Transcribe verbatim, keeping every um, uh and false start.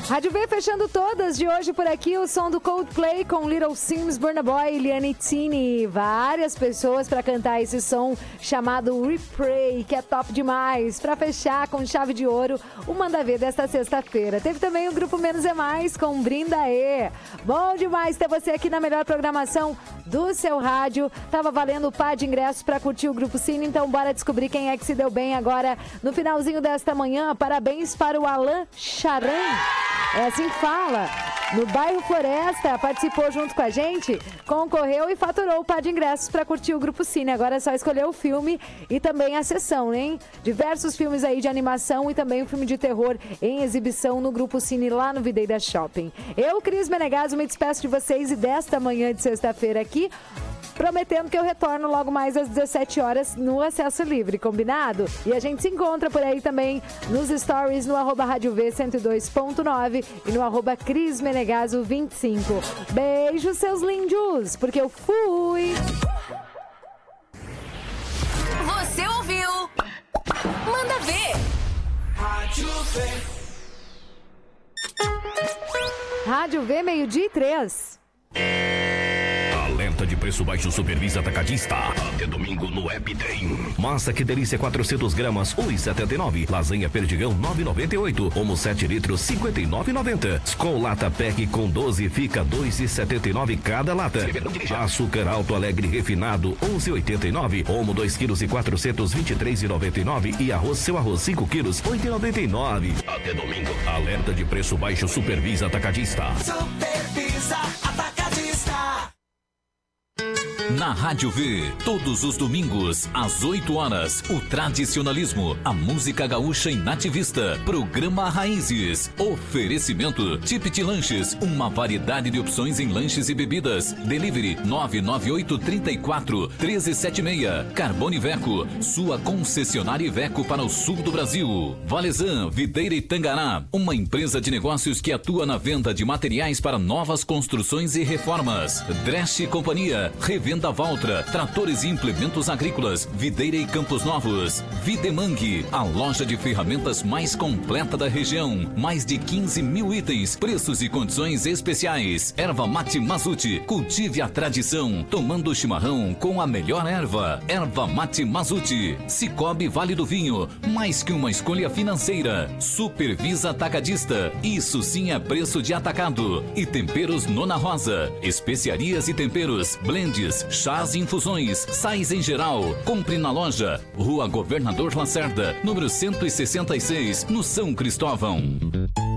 Rádio V fechando todas de hoje por aqui, o som do Coldplay com Little Sims, Burna Boy e Liane Tini. Várias pessoas para cantar esse som chamado Replay, que é top demais. Para fechar com chave de ouro, o Manda Ver desta sexta-feira. Teve também o Grupo Menos é Mais com Brindaê. Bom demais ter você aqui na melhor programação do seu rádio. Tava valendo o par de ingressos para curtir o Grupo Cine, então bora descobrir quem é que se deu bem agora no finalzinho desta manhã. Parabéns para o Alan Charan. É assim que fala. No bairro Floresta, participou junto com a gente, concorreu e faturou o par de ingressos para curtir o Grupo Cine. Agora é só escolher o filme e também a sessão, hein? Diversos filmes aí de animação e também um filme de terror em exibição no Grupo Cine lá no Videira Shopping. Eu, Cris Menegaso, me despeço de vocês e desta manhã de sexta-feira aqui, prometendo que eu retorno logo mais às dezessete horas no Acesso Livre, combinado? E a gente se encontra por aí também nos stories no arroba Rádio V cento e dois ponto nove e no arroba Cris Menegaso vinte e cinco. Beijo, seus lindos, porque eu fui! Você ouviu? Manda Ver! Rádio V. Rádio V, meio-dia e três. Alerta de preço baixo Supervisa Atacadista. Até domingo no App tem. Massa que delícia quatrocentas gramas, um real e setenta e nove. Lasanha Perdigão, nove reais e noventa e oito. Omo sete litros, cinquenta e nove reais e noventa. Skol Lata Pack com doze fica dois reais e setenta e nove cada lata. Açúcar Alto Alegre refinado, onze reais e oitenta e nove. Omo dois quilos e quatrocentos, vinte e três reais e noventa e nove. E arroz Seu Arroz cinco quilos, oito reais e noventa e nove. Até domingo. Alerta de preço baixo Supervisa Atacadista. Supervisa Atacadista. Na Rádio V, todos os domingos, às oito horas, o tradicionalismo, a música gaúcha e nativista, programa Raízes, oferecimento, Tipit Lanches, uma variedade de opções em lanches e bebidas, delivery nove nove oito, três quatro, um três sete seis, Carbone Iveco, sua concessionária Iveco para o sul do Brasil, Valezan, Videira e Tangará, uma empresa de negócios que atua na venda de materiais para novas construções e reformas, Dresch Companhia, revenda da Valtra, tratores e implementos agrícolas, Videira e Campos Novos, Videmangue, a loja de ferramentas mais completa da região, mais de quinze mil itens, preços e condições especiais. Erva Mate Mazuti, cultive a tradição, tomando chimarrão com a melhor erva. Erva Mate Mazuti, Cicobi Vale do Vinho, mais que uma escolha financeira. Supervisa Atacadista, isso sim é preço de atacado. E Temperos Nona Rosa, especiarias e temperos, blends, chás e infusões, sais em geral. Compre na loja Rua Governador Lacerda, número cento e sessenta e seis, no São Cristóvão.